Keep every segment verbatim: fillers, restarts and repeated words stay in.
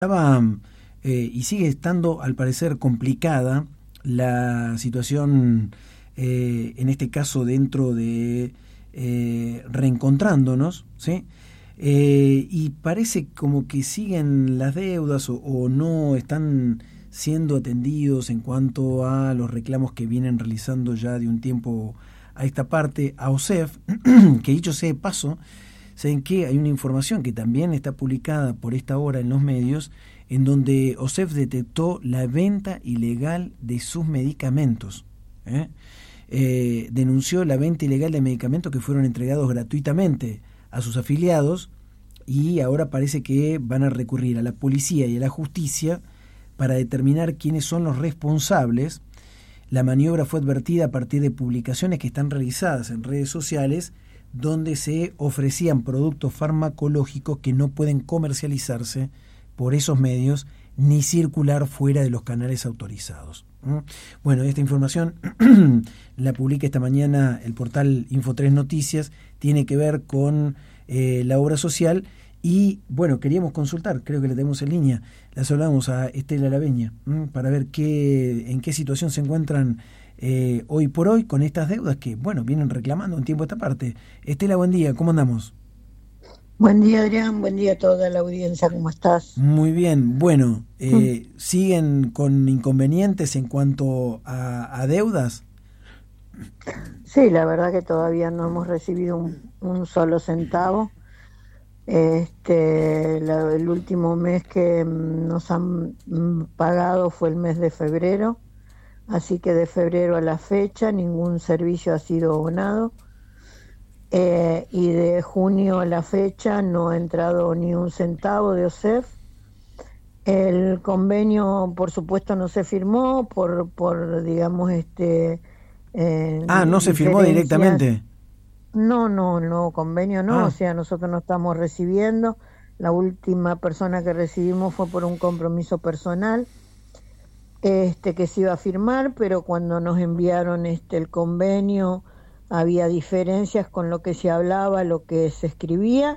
Estaba eh, y sigue estando, al parecer, complicada la situación, eh, en este caso dentro de eh, Reencontrándonos, ¿sí? Eh, y parece como que siguen las deudas o, o no están siendo atendidos en cuanto a los reclamos que vienen realizando ya de un tiempo a esta parte a O S E F, que dicho sea de paso, saben que hay una información que también está publicada por esta hora en los medios, en donde O S E F detectó la venta ilegal de sus medicamentos. ¿eh? Eh, denunció la venta ilegal de medicamentos que fueron entregados gratuitamente a sus afiliados, y ahora parece que van a recurrir a la policía y a la justicia para determinar quiénes son los responsables. La maniobra fue advertida a partir de publicaciones que están realizadas en redes sociales, donde se ofrecían productos farmacológicos que no pueden comercializarse por esos medios ni circular fuera de los canales autorizados. ¿Mm? Bueno, esta información la publica esta mañana el portal Info tres Noticias, tiene que ver con eh, la obra social y, bueno, queríamos consultar, creo que la tenemos en línea, la saludamos a Estela Laveña, ¿m? para ver qué, en qué situación se encuentran Eh, hoy por hoy con estas deudas que, bueno, vienen reclamando un tiempo a esta parte. Estela, buen día, ¿cómo andamos? Buen día, Adrián, buen día a toda la audiencia, ¿cómo estás? Muy bien, bueno, eh, mm. ¿siguen con inconvenientes en cuanto a, a deudas? Sí, la verdad que todavía no hemos recibido un, un solo centavo. Este, la, el último mes que nos han pagado fue el mes de febrero. Así que de febrero a la fecha ningún servicio ha sido abonado eh, y de junio a la fecha no ha entrado ni un centavo de O S E F. El convenio, por supuesto, no se firmó por, por digamos, este... Eh, ah, ¿no se firmó directamente? No, no, no, convenio no, ah. O sea, nosotros no estamos recibiendo. La última persona que recibimos fue por un compromiso personal. Este que se iba a firmar, pero cuando nos enviaron este el convenio había diferencias con lo que se hablaba, lo que se escribía,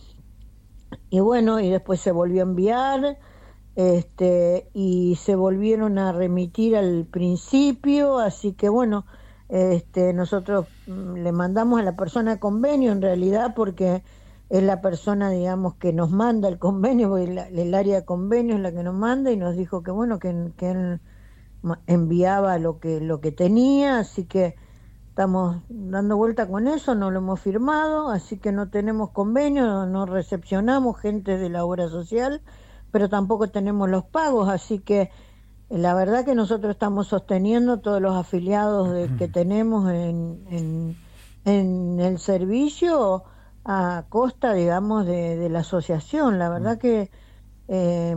y bueno, y después se volvió a enviar, este y se volvieron a remitir al principio, así que bueno, este nosotros le mandamos a la persona convenio en realidad porque es la persona, digamos, que nos manda el convenio, porque el, el área de convenio es la que nos manda, y nos dijo que bueno, que, que él enviaba lo que lo que tenía, así que estamos dando vuelta con eso, no lo hemos firmado, así que no tenemos convenio, no, no recepcionamos gente de la obra social, pero tampoco tenemos los pagos, así que la verdad que nosotros estamos sosteniendo todos los afiliados de, que tenemos en, en, en el servicio a costa, digamos, de, de la asociación. La verdad que eh,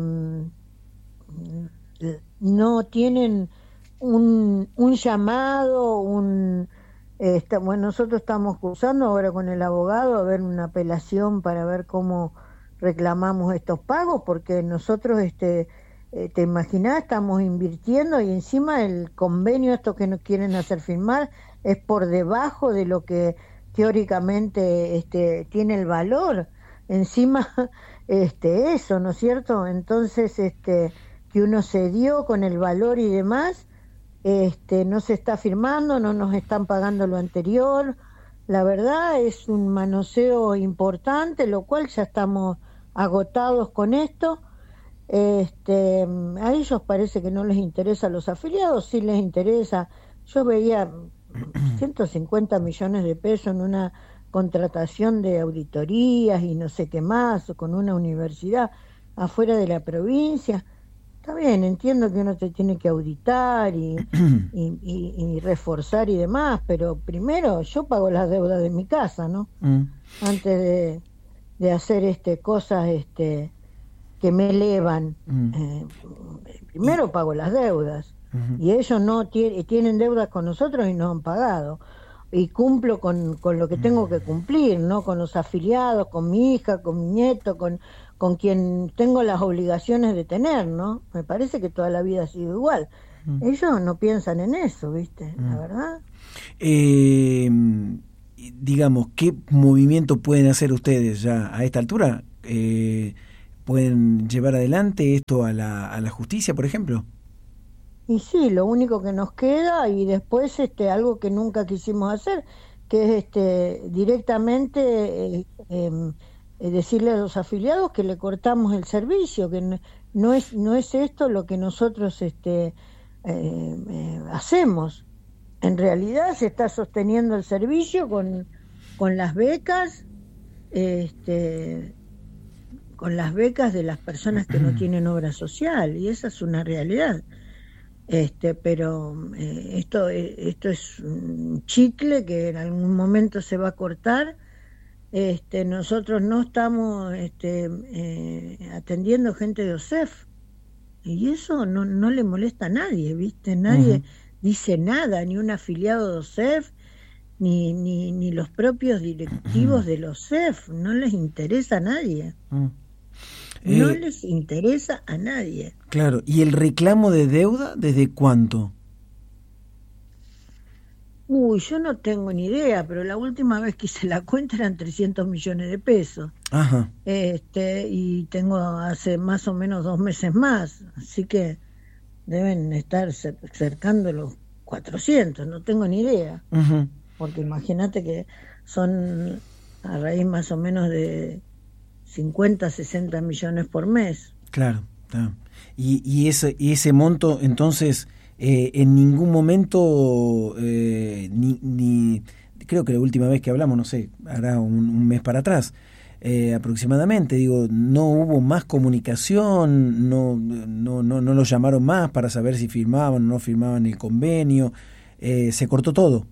no tienen un, un llamado, un eh, bueno, nosotros estamos cursando ahora con el abogado a ver una apelación para ver cómo reclamamos estos pagos, porque nosotros, este eh, te imaginás, estamos invirtiendo y encima el convenio, esto que nos quieren hacer firmar, es por debajo de lo que teóricamente este tiene el valor, encima este eso, ¿no es cierto? Entonces este que uno se dio con el valor y demás, este no se está firmando, no nos están pagando lo anterior. La verdad es un manoseo importante, lo cual ya estamos agotados con esto. Este a ellos parece que no les interesa, a los afiliados sí les interesa. Yo veía ciento cincuenta millones de pesos en una contratación de auditorías y no sé qué más, con una universidad afuera de la provincia. Está bien, entiendo que uno te tiene que auditar y, y, y, y reforzar y demás, pero primero yo pago las deudas de mi casa, ¿no? Mm. Antes de, de hacer este cosas este que me elevan, mm. eh, primero pago las deudas. Uh-huh. Y ellos no tienen, tienen deudas con nosotros y no han pagado. Y cumplo con, con lo que tengo que cumplir, ¿no? Con los afiliados, con mi hija, con mi nieto, con, con quien tengo las obligaciones de tener, ¿no? Me parece que toda la vida ha sido igual. Uh-huh. Ellos no piensan en eso, ¿viste? Uh-huh. La verdad. Eh, digamos, ¿qué movimiento pueden hacer ustedes ya a esta altura? Eh, pueden llevar adelante esto a la, a la justicia, por ejemplo. Y sí, lo único que nos queda, y después este algo que nunca quisimos hacer, que es este directamente eh, eh, decirle a los afiliados que le cortamos el servicio, que no, no es no es esto lo que nosotros este eh, eh, hacemos. En realidad se está sosteniendo el servicio con, con las becas, este, con las becas de las personas que no tienen obra social, y esa es una realidad. Este, pero eh, esto, eh, esto es un chicle que en algún momento se va a cortar. Este, nosotros no estamos este, eh, atendiendo gente de O S E F, y eso no, no le molesta a nadie, ¿viste? Nadie uh-huh. dice nada, ni un afiliado de O S E F, ni, ni, ni los propios directivos uh-huh. del O S E F, no les interesa a nadie. Uh-huh. No eh, les interesa a nadie. Claro, ¿y el reclamo de deuda desde cuánto? Uy, yo no tengo ni idea, pero la última vez que hice la cuenta eran trescientos millones de pesos. Ajá. Este, y tengo hace más o menos dos meses más, así que deben estar cercando los cuatrocientos, no tengo ni idea. Uh-huh. Porque imagínate que son a raíz más o menos de cincuenta, sesenta millones por mes. Claro, claro. Y, y, ese, y ese monto, entonces, eh, en ningún momento, eh, ni, ni creo que la última vez que hablamos, no sé, hará un, un mes para atrás, eh, aproximadamente, digo, no hubo más comunicación, no, no, no, no los llamaron más para saber si firmaban o no firmaban el convenio, eh, se cortó todo.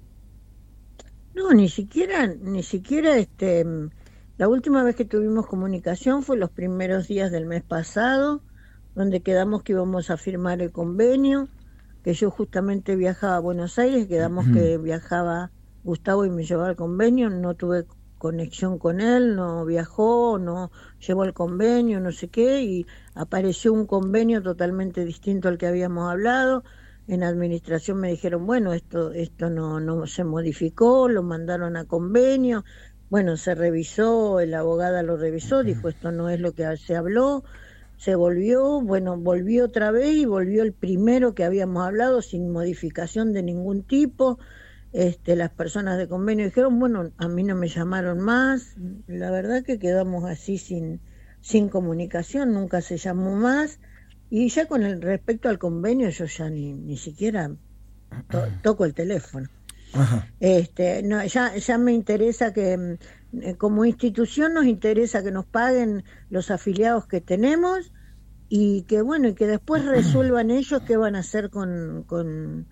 No, ni siquiera, ni siquiera este... La última vez que tuvimos comunicación fue los primeros días del mes pasado, donde quedamos que íbamos a firmar el convenio, que yo justamente viajaba a Buenos Aires, quedamos uh-huh. que viajaba Gustavo y me llevaba el convenio, no tuve conexión con él, no viajó, no llevó el convenio, no sé qué, y apareció un convenio totalmente distinto al que habíamos hablado. En administración me dijeron, bueno, esto, esto no, no se modificó, lo mandaron a convenio. Bueno, se revisó, la abogada lo revisó, dijo esto no es lo que se habló, se volvió, bueno, volvió otra vez y volvió el primero que habíamos hablado sin modificación de ningún tipo. Este, las personas de convenio dijeron, bueno, a mí no me llamaron más, la verdad que quedamos así sin, sin comunicación, nunca se llamó más, y ya con el respecto al convenio yo ya ni, ni siquiera to- toco el teléfono. Ajá. Este, no, ya, ya me interesa que eh, como institución nos interesa que nos paguen los afiliados que tenemos y que bueno y que después resuelvan ellos qué van a hacer con, con,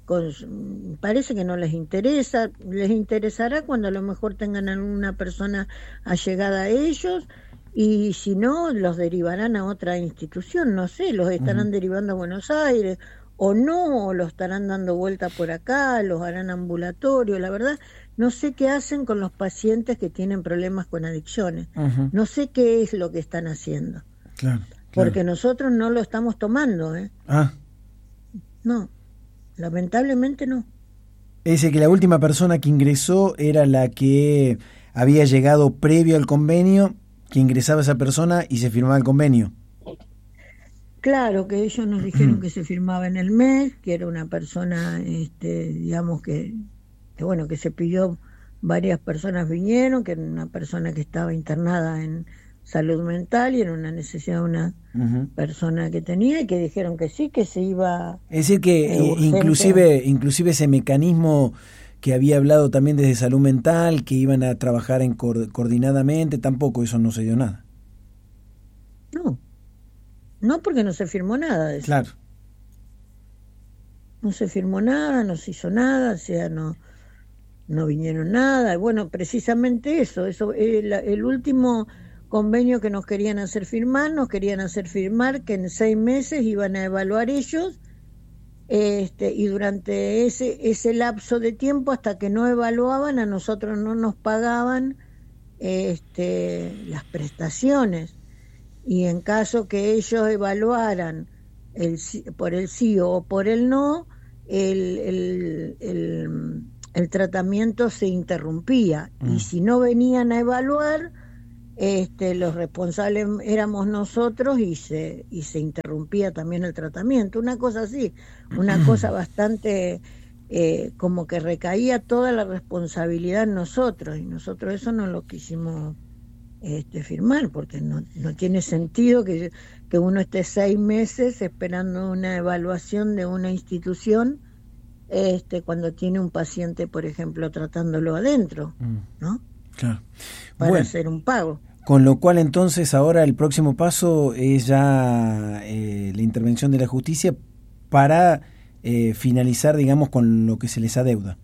con parece que no les interesa, les interesará cuando a lo mejor tengan alguna persona allegada a ellos y si no los derivarán a otra institución, no sé, los estarán uh-huh. derivando a Buenos Aires o no, o lo estarán dando vuelta por acá, los harán ambulatorio, la verdad, no sé qué hacen con los pacientes que tienen problemas con adicciones, uh-huh. no sé qué es lo que están haciendo, claro, claro. porque nosotros no lo estamos tomando, ¿eh? Ah. No, lamentablemente no. Es decir, que la última persona que ingresó era la que había llegado previo al convenio, que ingresaba esa persona y se firmaba el convenio. Claro, que ellos nos dijeron que se firmaba en el mes, que era una persona, este, digamos que, que bueno, que se pidió, varias personas vinieron, que era una persona que estaba internada en salud mental y era una necesidad de una uh-huh. persona que tenía y que dijeron que sí, que se iba. Es decir que eh, inclusive, inclusive ese mecanismo que había hablado también desde salud mental, que iban a trabajar en co- coordinadamente, tampoco eso no se dio nada. No. No, porque no se firmó nada de eso. Claro. No se firmó nada, no se hizo nada, o sea, no, no vinieron nada. Bueno, precisamente eso, eso el, el último convenio que nos querían hacer firmar, nos querían hacer firmar que en seis meses iban a evaluar ellos, este, y durante ese, ese lapso de tiempo, hasta que no evaluaban, a nosotros no nos pagaban este, las prestaciones. Y en caso que ellos evaluaran el, por el sí o por el no, el, el, el, el tratamiento se interrumpía. Mm. Y si no venían a evaluar, este, los responsables éramos nosotros y se, y se interrumpía también el tratamiento, una cosa así, una cosa bastante eh, como que recaía toda la responsabilidad en nosotros, y nosotros eso no lo quisimos este, firmar, porque no, no tiene sentido que, que uno esté seis meses esperando una evaluación de una institución este, cuando tiene un paciente, por ejemplo, tratándolo adentro, ¿no? Claro. Para Bueno, hacer un pago. Con lo cual entonces ahora el próximo paso es ya eh, la intervención de la justicia para eh, finalizar, digamos, con lo que se les adeuda.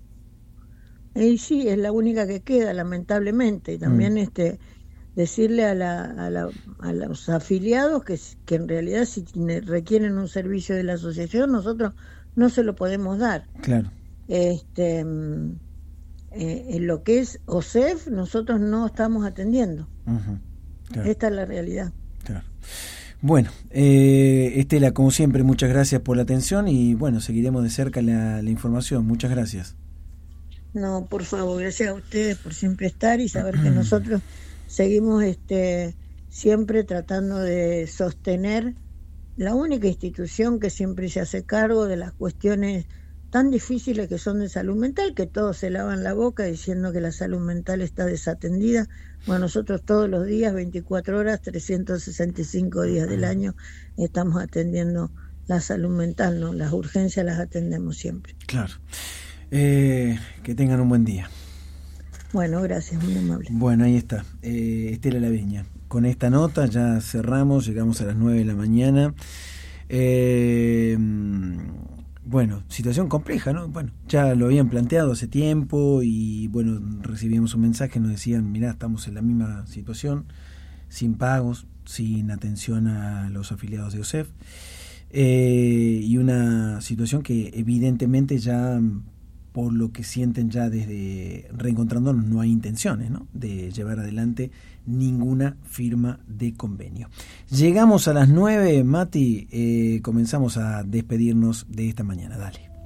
Y sí, es la única que queda, lamentablemente. Y también mm. este decirle a, la, a, la, a los afiliados que, que en realidad si requieren un servicio de la asociación, nosotros no se lo podemos dar. Claro. Este... Eh, en lo que es O S E F nosotros no estamos atendiendo. Uh-huh. Claro. Esta es la realidad. Claro. Bueno, eh, Estela, como siempre, muchas gracias por la atención y bueno, seguiremos de cerca la, la información. Muchas gracias. No, por favor, gracias a ustedes por siempre estar y saber que nosotros seguimos este siempre tratando de sostener la única institución que siempre se hace cargo de las cuestiones tan difíciles que son de salud mental, que todos se lavan la boca diciendo que la salud mental está desatendida. Bueno, nosotros todos los días, veinticuatro horas, trescientos sesenta y cinco días del año, estamos atendiendo la salud mental, ¿no? Las urgencias las atendemos siempre. Claro. Eh, que tengan un buen día. Bueno, gracias, muy amable. Bueno, ahí está, eh, Estela Laviña. Con esta nota ya cerramos, llegamos a las nueve de la mañana. Eh... Bueno, situación compleja, ¿no? Bueno, ya lo habían planteado hace tiempo y, bueno, recibimos un mensaje, nos decían, mirá, estamos en la misma situación, sin pagos, sin atención a los afiliados de O S E F, eh, y una situación que evidentemente ya, por lo que sienten ya desde Reencontrándonos, no hay intenciones, ¿no?, de llevar adelante ninguna firma de convenio. Llegamos a las nueve, Mati, eh, comenzamos a despedirnos de esta mañana. Dale.